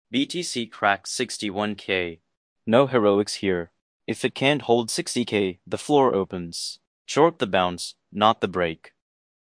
BTC cracked 61K. No heroics here. If it can't hold 60K, the floor opens. Short the bounce, not the break.